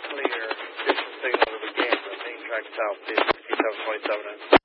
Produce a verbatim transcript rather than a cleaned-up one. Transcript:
clear. Visual signal to the camera. Main track south, sixty-seven twenty-seven.